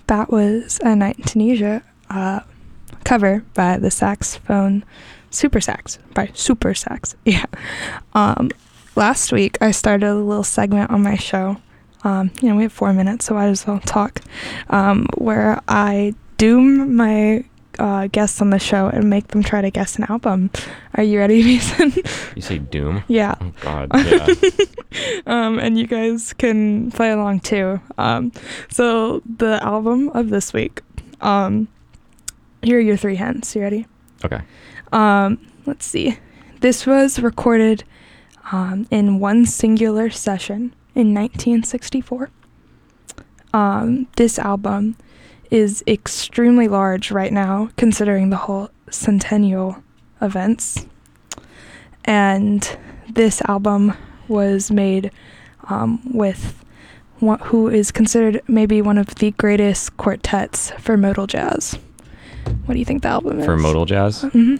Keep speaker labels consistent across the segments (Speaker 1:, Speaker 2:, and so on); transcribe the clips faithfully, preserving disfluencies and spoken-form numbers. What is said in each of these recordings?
Speaker 1: that was A Night in Tunisia, uh, cover by the saxophone Super Sax, by Super Sax, yeah. Um, last week, I started a little segment on my show. Um, you know, we have four minutes, so I might as well talk, um, where I doom my uh, guests on the show and make them try to guess an album. Are you ready, Mason?
Speaker 2: You say doom?
Speaker 1: Yeah.
Speaker 2: Oh, God, yeah.
Speaker 1: um, and you guys can play along, too. Um, so, the album of this week, um, here are your three hints. You ready?
Speaker 2: Okay.
Speaker 1: Um, let's see. This was recorded um, in one singular session in nineteen sixty-four. Um, this album is extremely large right now, considering the whole centennial events. And this album was made um, with one, who is considered maybe one of the greatest quartets for modal jazz. What do you think the album is?
Speaker 2: For modal jazz?
Speaker 1: Mm-hmm.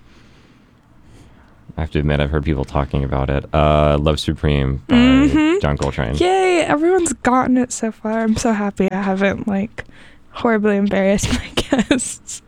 Speaker 2: I have to admit, I've heard people talking about it. Uh, Love Supreme by
Speaker 1: Mm-hmm.
Speaker 2: John Coltrane.
Speaker 1: Yay! Everyone's gotten it so far. I'm so happy I haven't, like, horribly embarrassed my guests.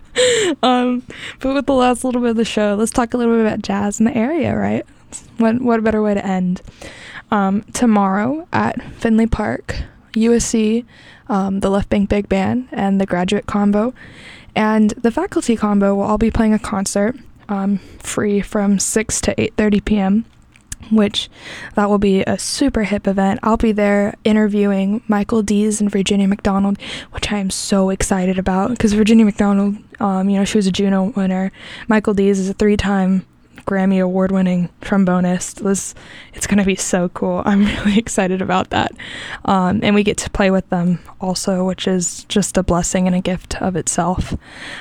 Speaker 1: um, but with the last little bit of the show, let's talk a little bit about jazz in the area, right? What what a better way to end. Um, tomorrow at Finley Park, U S C, um, the Left Bank Big Band, and the Graduate Combo, and the Faculty Combo will all be playing a concert. Um, free from six to eight thirty p.m., which that will be a super hip event. I'll be there interviewing Michael Dees and Virginia McDonald, which I am so excited about, because Virginia McDonald, um, you know, she was a Juno winner. Michael Dees is a three-time Grammy award-winning trombonist. This, it's going to be so cool. I'm really excited about that. Um, and we get to play with them also, which is just a blessing and a gift of itself.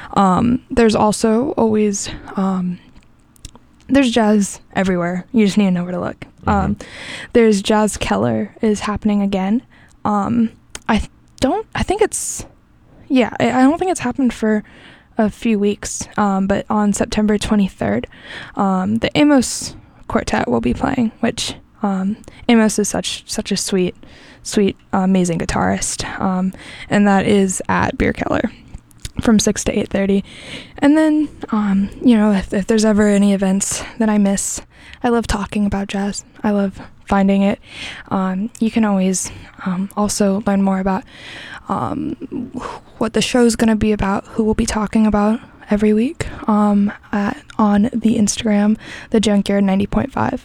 Speaker 1: Um, there's also always, um, there's jazz everywhere. You just need to know where to look.
Speaker 2: Mm-hmm.
Speaker 1: Um, there's Jazz Keller is happening again. Um, I don't, I think it's, yeah, I, I don't think it's happened for a few weeks, um, but on September twenty-third, um, the Amos Quartet will be playing, which um, Amos is such such a sweet, sweet, uh, amazing guitarist, um, and that is at Beer Keller from six to eight thirty. And then, um, you know, if, if there's ever any events that I miss, I love talking about jazz. I love finding it. Um, you can always um, also learn more about um, what the show's going to be about, who we'll be talking about every week um, at, on the Instagram, the Junkyard ninety point five.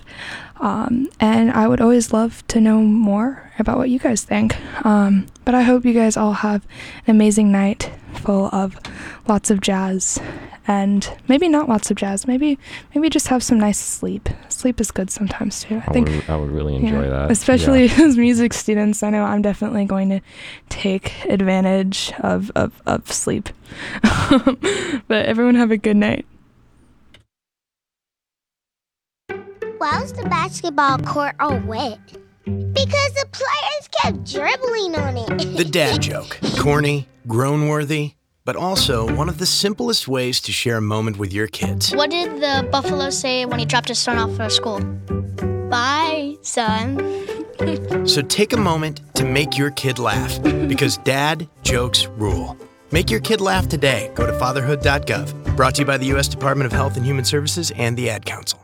Speaker 1: Um, and I would always love to know more about what you guys think. Um, but I hope you guys all have an amazing night full of lots of jazz, and maybe not lots of jazz. Maybe maybe just have some nice sleep. Sleep is good sometimes too. I,
Speaker 2: I
Speaker 1: think
Speaker 2: would, I would really enjoy
Speaker 1: yeah,
Speaker 2: that.
Speaker 1: especially
Speaker 2: Yeah.
Speaker 1: as music students. I know I'm definitely going to take advantage of of, of sleep. But everyone have a good night.
Speaker 3: Why was the basketball court all wet? Because the players kept dribbling on it.
Speaker 4: The dad joke. Corny, groan-worthy, but also one of the simplest ways to share a moment with your kids.
Speaker 5: What did the buffalo say when he dropped his son off for school? Bye, son.
Speaker 4: So take a moment to make your kid laugh, because dad jokes rule. Make your kid laugh today. Go to fatherhood dot gov. Brought to you by the U S Department of Health and Human Services and the Ad Council.